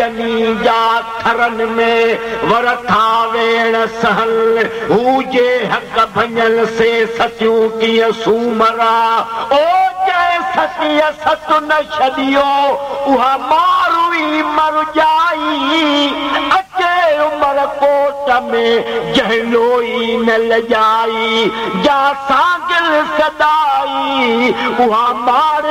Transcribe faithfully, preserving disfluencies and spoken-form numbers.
चनी जा थरन में वरथा वेण सहल हुजे हक भञल से सतियूं कीअं सूमरा ओ जंहिं सतीअ सत न छॾियो उहा मारुई मर जाई अचे उमर कोट में जंहिं लोई न लॼाई जा सागिल सदाई उहा मार